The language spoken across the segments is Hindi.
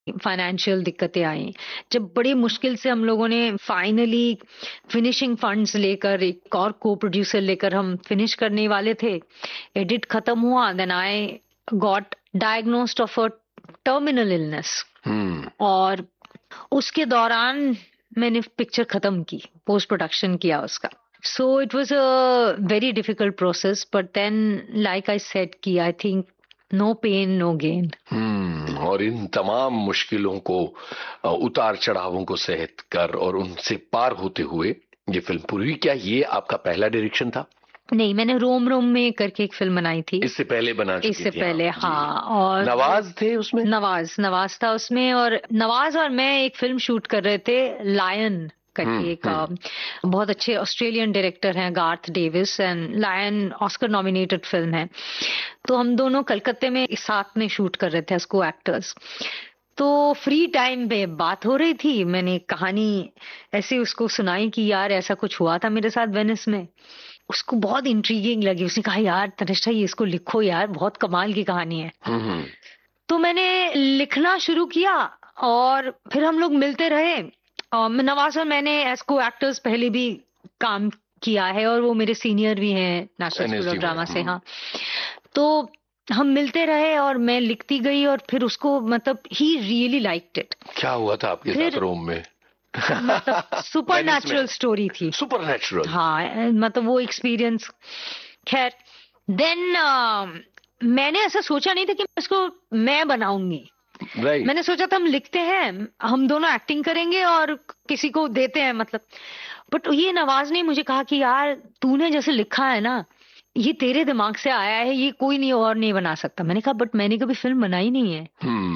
फाइनेंशियल दिक्कतें आई। जब बड़ी मुश्किल से हम लोगों ने फाइनली फिनिशिंग फंड्स लेकर एक और को प्रोड्यूसर लेकर हम फिनिश करने वाले थे, एडिट खत्म हुआ, then I got diagnosed of a terminal illness. और उसके दौरान मैंने पिक्चर खत्म की, पोस्ट प्रोडक्शन किया उसका। So it was a very difficult process, but then like I said कि I think no pain no gain. और इन तमाम मुश्किलों को, उतार चढ़ावों को सहत कर और उनसे पार होते हुए ये फिल्म पूरी हुई। क्या ये आपका पहला डायरेक्शन था? नहीं, मैंने रोम रोम में करके एक फिल्म बनाई थी इससे पहले बना चुकी इससे थी पहले, आप? हाँ। और नवाज थे उसमें? नवाज था उसमें, और नवाज और मैं एक फिल्म शूट कर रहे थे, लायन करके। एक बहुत अच्छे ऑस्ट्रेलियन डायरेक्टर हैं Garth Davis, and lion Oscar nominated film है। तो हम दोनों कलकत्ते में साथ में शूट कर रहे थे एज को एक्टर्स। तो फ्री टाइम पे बात हो रही थी, मैंने कहानी ऐसे उसको सुनाई कि यार ऐसा कुछ हुआ था मेरे साथ वेनिस में। उसको बहुत इंट्रीगिंग लगी, उसने कहा यार तनिष्ठा ये इसको लिखो यार, बहुत कमाल की कहानी है। तो मैंने लिखना शुरू किया और फिर हम लोग मिलते रहे। नवाज और मैंने एज को एक्टर्स पहले भी काम किया है, और वो मेरे सीनियर भी हैं नेशनल स्कूल ऑफ ड्रामा से। हाँ, तो हम मिलते रहे और मैं लिखती गई, और फिर उसको मतलब ही रियली लाइक्ड इट। क्या हुआ था आपके साथ रोम में? मतलब सुपर नेचुरल स्टोरी थी। Super natural? हाँ, मतलब वो एक्सपीरियंस। खैर, देन मैंने ऐसा सोचा नहीं था कि इसको मैं बनाऊंगी। मैंने सोचा था हम लिखते हैं, हम दोनों एक्टिंग करेंगे और किसी को देते हैं, मतलब। बट ये नवाज ने मुझे कहा कि यार तूने जैसे लिखा है ना, ये तेरे दिमाग से आया है, ये कोई नहीं और नहीं बना सकता। मैंने कहा बट मैंने कभी फिल्म बनाई नहीं है।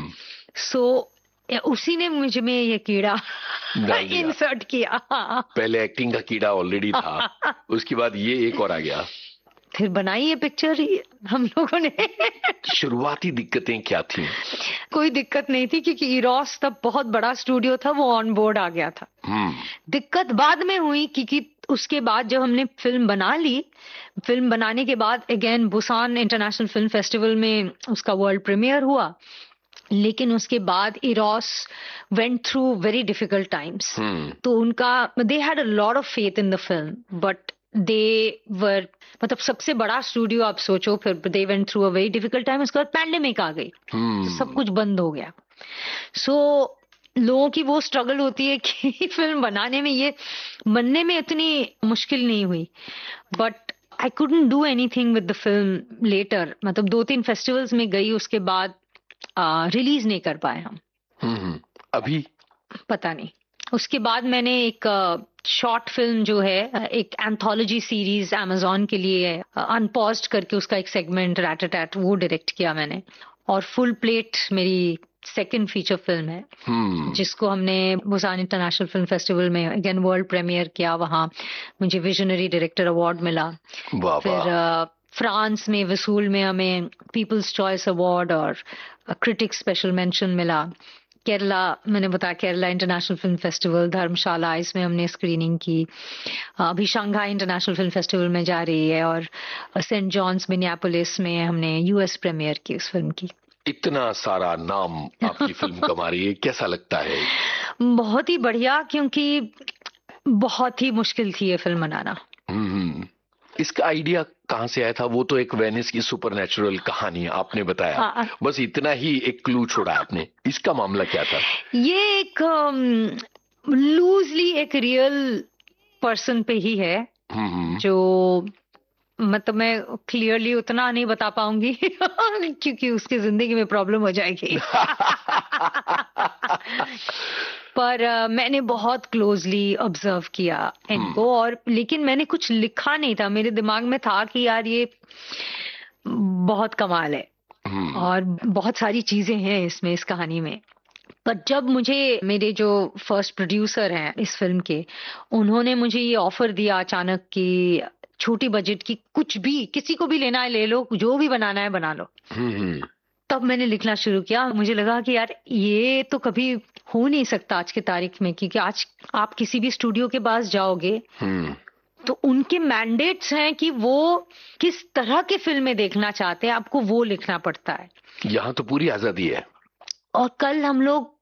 सो उसी ने मुझे में ये कीड़ा इंसर्ट किया। पहले एक्टिंग का कीड़ा ऑलरेडी था, उसके बाद ये एक और आ गया। फिर बनाई ये पिक्चर हम लोगों ने। शुरुआती दिक्कतें क्या थी? कोई दिक्कत नहीं थी, क्योंकि इरोस तब बहुत बड़ा स्टूडियो था, वो ऑन बोर्ड आ गया था। दिक्कत बाद में हुई, क्योंकि उसके बाद जब हमने फिल्म बना ली, फिल्म बनाने के बाद again Busan international film festival में उसका वर्ल्ड प्रीमियर हुआ। लेकिन उसके बाद Eros went through very difficult times. तो उनका they had a lot of faith in the film, but they वर, मतलब सबसे बड़ा स्टूडियो आप सोचो, फिर they went through a very difficult time. उसके बाद पैंडेमिक आ गई, तो सब कुछ बंद हो गया। सो लोगों की वो स्ट्रगल होती है कि फिल्म बनाने में, ये बनने में इतनी मुश्किल नहीं हुई। But I couldn't do anything with the film letter, मतलब 2-3 फेस्टिवल्स में गई, उसके बाद रिलीज नहीं कर पाए हम। अभी पता नहीं। उसके बाद मैंने एक शॉर्ट फिल्म जो है, एक एंथोलॉजी सीरीज अमेजोन के लिए अनपॉज्ड करके, उसका एक सेगमेंट रैट-अ-टैट, वो डायरेक्ट किया मैंने। और फुल प्लेट मेरी सेकंड फीचर फिल्म है, जिसको हमने बुसान इंटरनेशनल फिल्म फेस्टिवल में अगेन वर्ल्ड प्रीमियर किया। वहां मुझे विजनरी डायरेक्टर अवार्ड मिला। फिर फ्रांस में वसूल में हमें पीपल्स चॉइस अवार्ड और क्रिटिक्स स्पेशल मेंशन मिला। केरला, मैंने बताया, केरला इंटरनेशनल फिल्म फेस्टिवल धर्मशाला, इसमें हमने स्क्रीनिंग की। अभी शंघाई इंटरनेशनल फिल्म फेस्टिवल में जा रही है, और सेंट जॉन्स मिनियापोलिस में हमने यूएस प्रीमियर की उस फिल्म की। इतना सारा नाम आपकी फिल्म कमा रही है, कैसा लगता है? बहुत ही बढ़िया, क्योंकि बहुत ही मुश्किल थी ये फिल्म बनाना। इसका आइडिया कहाँ से आया था? वो तो एक वेनिस की सुपरनैचुरल कहानी आपने बताया, बस इतना ही एक क्लू छोड़ा आपने। इसका मामला क्या था? ये एक लूजली एक रियल पर्सन पे ही है, जो, मतलब मैं क्लियरली उतना नहीं बता पाऊंगी क्योंकि उसकी जिंदगी में प्रॉब्लम हो जाएगी। पर मैंने बहुत क्लोजली ऑब्जर्व किया इनको, और लेकिन मैंने कुछ लिखा नहीं था। मेरे दिमाग में था कि यार ये बहुत कमाल है, और बहुत सारी चीजें हैं इसमें, इस कहानी में। पर जब मुझे मेरे जो फर्स्ट प्रोड्यूसर हैं इस फिल्म के, उन्होंने मुझे ये ऑफर दिया अचानक कि छोटी बजट की, कुछ भी, किसी को भी लेना है ले लो, जो भी बनाना है बना लो। तब मैंने लिखना शुरू किया। मुझे लगा कि यार ये तो कभी हो नहीं सकता आज की तारीख में, क्योंकि आज आप किसी भी स्टूडियो के पास जाओगे तो उनके मैंडेट्स हैं कि वो किस तरह की फिल्में देखना चाहते हैं, आपको वो लिखना पड़ता है। यहाँ तो पूरी आजादी है। और कल हम लोग